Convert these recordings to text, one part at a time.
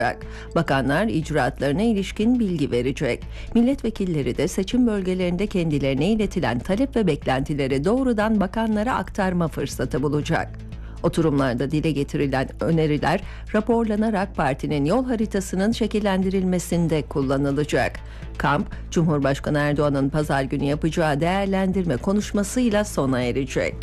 Bakanlar icraatlarına ilişkin bilgi verecek. Milletvekilleri de seçim bölgelerinde kendilerine iletilen talep ve beklentileri doğrudan bakanlara aktarma fırsatı bulacak. Oturumlarda dile getirilen öneriler raporlanarak partinin yol haritasının şekillendirilmesinde kullanılacak. Kamp, Cumhurbaşkanı Erdoğan'ın pazar günü yapacağı değerlendirme konuşmasıyla sona erecek.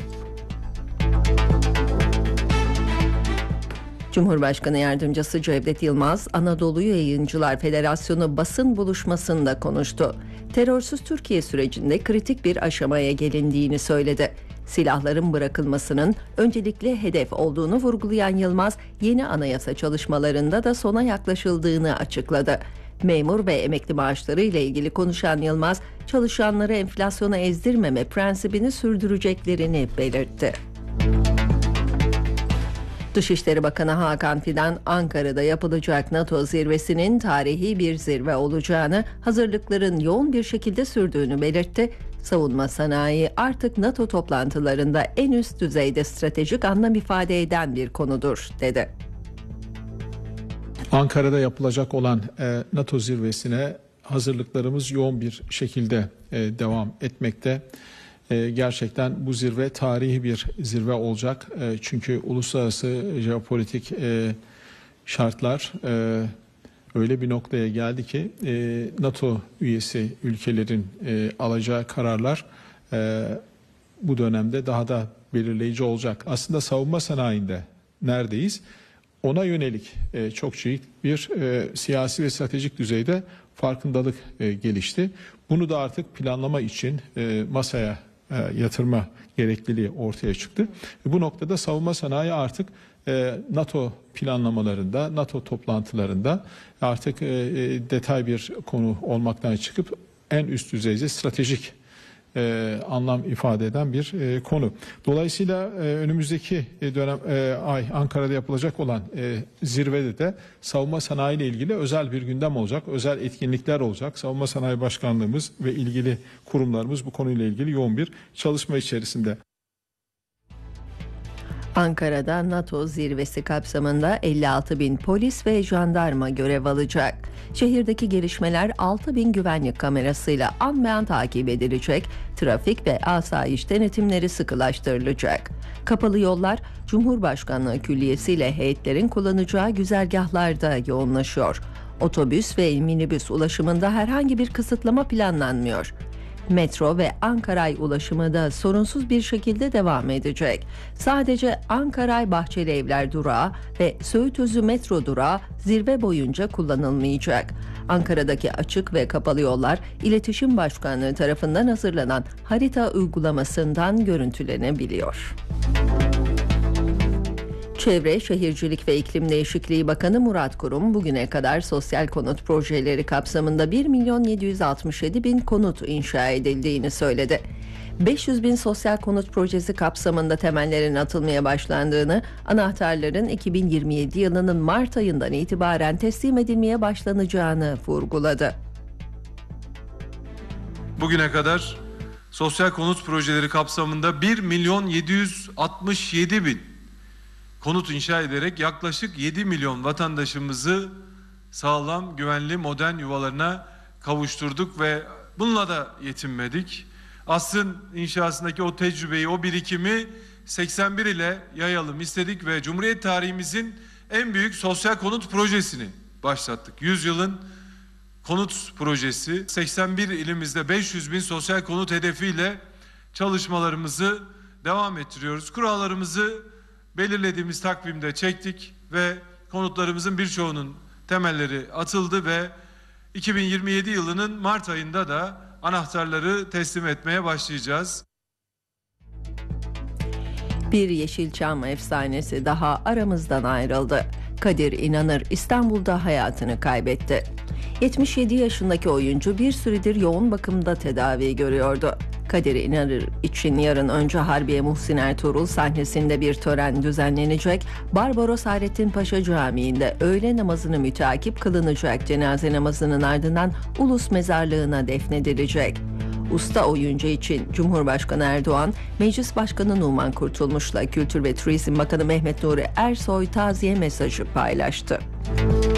Cumhurbaşkanı Yardımcısı Cevdet Yılmaz, Anadolu Yayıncılar Federasyonu basın buluşmasında konuştu. Terörsüz Türkiye sürecinde kritik bir aşamaya gelindiğini söyledi. Silahların bırakılmasının öncelikli hedef olduğunu vurgulayan Yılmaz, yeni anayasa çalışmalarında da sona yaklaşıldığını açıkladı. Memur ve emekli maaşları ile ilgili konuşan Yılmaz, çalışanları enflasyona ezdirmeme prensibini sürdüreceklerini belirtti. Dışişleri Bakanı Hakan Fidan, Ankara'da yapılacak NATO zirvesinin tarihi bir zirve olacağını, hazırlıkların yoğun bir şekilde sürdüğünü belirtti. Savunma sanayi artık NATO toplantılarında en üst düzeyde stratejik anlam ifade eden bir konudur, dedi. Ankara'da yapılacak olan NATO zirvesine hazırlıklarımız yoğun bir şekilde devam etmekte. Gerçekten bu zirve tarihi bir zirve olacak. Çünkü uluslararası jeopolitik şartlar öyle bir noktaya geldi ki NATO üyesi ülkelerin alacağı kararlar bu dönemde daha da belirleyici olacak. Aslında savunma sanayinde neredeyiz? Ona yönelik çok ciddi bir siyasi ve stratejik düzeyde farkındalık gelişti. Bunu da artık planlama için masaya yatırma gerekliliği ortaya çıktı. Bu noktada savunma sanayi artık NATO planlamalarında, NATO toplantılarında artık detay bir konu olmaktan çıkıp en üst düzeyde stratejik anlam ifade eden bir konu. Dolayısıyla önümüzdeki dönem ay Ankara'da yapılacak olan zirvede de savunma sanayi ile ilgili özel bir gündem olacak, özel etkinlikler olacak. Savunma Sanayi Başkanlığımız ve ilgili kurumlarımız bu konuyla ilgili yoğun bir çalışma içerisinde. Ankara'da NATO zirvesi kapsamında 56.000 polis ve jandarma görev alacak. Şehirdeki gelişmeler 6.000 güvenlik kamerasıyla an be an takip edilecek, trafik ve asayiş denetimleri sıkılaştırılacak. Kapalı yollar Cumhurbaşkanlığı Külliyesi ile heyetlerin kullanacağı güzergahlarda yoğunlaşıyor. Otobüs ve minibüs ulaşımında herhangi bir kısıtlama planlanmıyor. Metro ve Ankaray ulaşımı da sorunsuz bir şekilde devam edecek. Sadece Ankaray Bahçeli Evler durağı ve Söğütözü metro durağı zirve boyunca kullanılmayacak. Ankara'daki açık ve kapalı yollar İletişim Başkanlığı tarafından hazırlanan harita uygulamasından görüntülenebiliyor. Çevre, Şehircilik ve İklim Değişikliği Bakanı Murat Kurum bugüne kadar sosyal konut projeleri kapsamında 1.767.000 konut inşa edildiğini söyledi. 500.000 sosyal konut projesi kapsamında temellerin atılmaya başlandığını, anahtarların 2027 yılının Mart ayından itibaren teslim edilmeye başlanacağını vurguladı. Bugüne kadar sosyal konut projeleri kapsamında 1.767.000 konut inşa ederek yaklaşık 7 milyon vatandaşımızı sağlam, güvenli, modern yuvalarına kavuşturduk ve bununla da yetinmedik. Asrın inşasındaki o tecrübeyi, o birikimi 81 ile yayalım istedik ve Cumhuriyet tarihimizin en büyük sosyal konut projesini başlattık. 100 yılın konut projesi, 81 ilimizde 500.000 sosyal konut hedefiyle çalışmalarımızı devam ettiriyoruz. Kurallarımızı belirlediğimiz takvimde çektik ve konutlarımızın birçoğunun temelleri atıldı ve 2027 yılının Mart ayında da anahtarları teslim etmeye başlayacağız. Bir Yeşilçam efsanesi daha aramızdan ayrıldı. Kadir İnanır İstanbul'da hayatını kaybetti. 77 yaşındaki oyuncu bir süredir yoğun bakımda tedavi görüyordu. Kadir İnanır için yarın önce Harbiye Muhsin Ertuğrul sahnesinde bir tören düzenlenecek. Barbaros Hayrettin Paşa Camii'nde öğle namazını müteakip kılınacak. Cenaze namazının ardından Ulus Mezarlığı'na defnedilecek. Usta oyuncu için Cumhurbaşkanı Erdoğan, Meclis Başkanı Numan Kurtulmuş'la Kültür ve Turizm Bakanı Mehmet Nuri Ersoy taziye mesajı paylaştı.